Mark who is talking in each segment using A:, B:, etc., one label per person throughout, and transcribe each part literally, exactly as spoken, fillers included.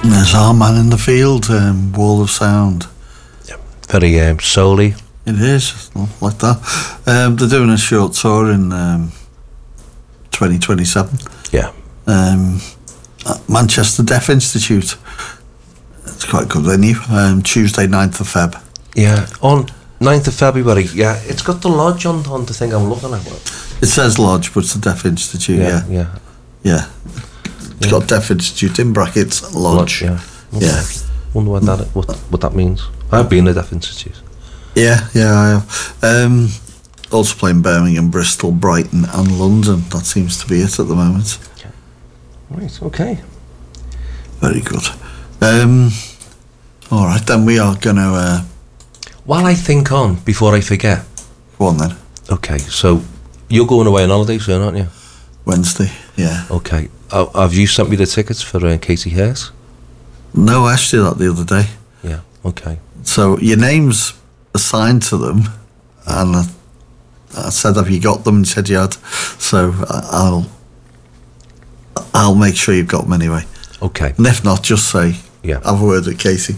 A: There's Our Man in the Field, um, Wall of Sound.
B: Yeah, very um, soul-y.
A: It is, like that. Um, they're doing a short tour in um, twenty twenty-seven.
B: Yeah.
A: Um, at Manchester Deaf Institute. It's quite a good venue. Um, Tuesday, ninth of Feb.
B: Yeah, on ninth of February. Yeah, it's got the lodge on, on the thing I'm looking at.
A: It says lodge, but it's the Deaf Institute, yeah.
B: Yeah, yeah.
A: Yeah. It's
B: Yeah.
A: got Deaf Institute in brackets, lodge.
B: Lodge, yeah. Okay.
A: Yeah.
B: Wonder what that what what that means. I've been at Deaf Institute.
A: Yeah, yeah, I have. Um, also playing Birmingham, Bristol, Brighton and London. That seems to be it at the moment.
B: Right, okay.
A: Very good. Um, all right, then we are going to... Uh,
B: While I think on, before I forget.
A: go on then.
B: Okay, so you're going away on holiday soon, aren't you?
A: Wednesday, yeah.
B: Okay. Uh, have you sent me the tickets for uh, Katie Hurst?
A: No, I actually did that the other day.
B: Yeah, okay.
A: So your name's assigned to them, and I, I said, have you got them? And you said you had. So I- I'll I'll make sure you've got them anyway.
B: Okay.
A: And if not, just say,
B: Yeah.
A: have a word with Casey.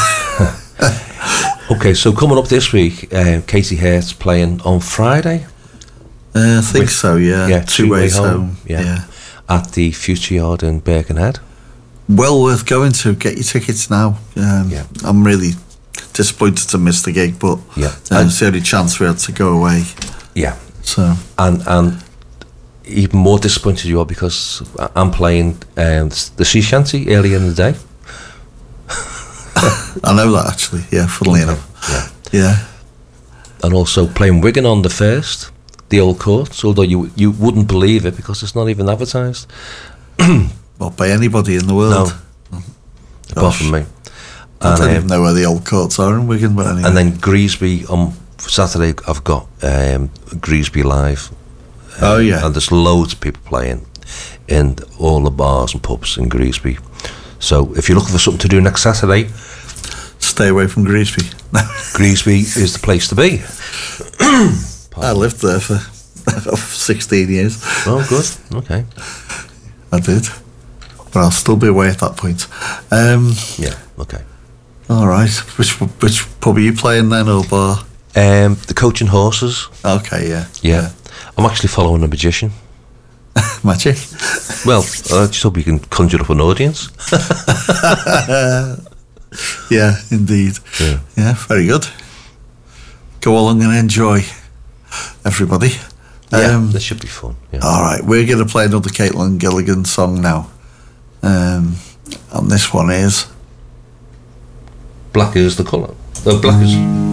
B: Okay, so coming up this week, uh, Katie Hurst playing on Friday.
A: Uh, I think so, yeah.
B: Yeah,
A: Two ways home.
B: Yeah.
A: yeah.
B: At the Future Yard in Birkenhead.
A: Well worth going to. Get your tickets now. Um,
B: Yeah.
A: I'm really disappointed to miss the gig, but
B: Yeah.
A: uh, it's the only chance we had to go away.
B: Yeah.
A: So
B: And and even more disappointed you are because I'm playing um, the sea shanty earlier in the day.
A: I know that actually. Yeah, funnily enough.
B: Yeah.
A: Yeah.
B: And also playing Wigan on the first, the Old Court, although you you wouldn't believe it because it's not even advertised.
A: Not by anybody in the world.
B: No. Apart from me.
A: I
B: And,
A: don't
B: um,
A: even know where the old courts are in Wigan, but anyway.
B: And then Greasby on Saturday, I've got um, Greasby Live.
A: Oh, yeah.
B: And there's loads of people playing in all the bars and pubs in Greasby. So if you're looking for something to do next Saturday,
A: Stay away from Greasby.
B: Greasby is the place to be.
A: I lived there for sixteen years.
B: Oh, good. Okay.
A: I did. But I'll still be away at that point. Um,
B: Yeah, okay.
A: all right. Which which pub are you playing then, or bar?
B: Um, the Coach and Horses.
A: Okay, yeah.
B: Yeah. I'm actually following a magician.
A: Magic.
B: Well, I just hope you can conjure up an audience.
A: Yeah, indeed.
B: Yeah.
A: Yeah, very good. Go along and enjoy, everybody.
B: Yeah,
A: Um,
B: this should be fun. Yeah.
A: All right, we're going to play another Caitlin Gilligan song now. Um, and this one is...
B: Black is the colour. No, black is...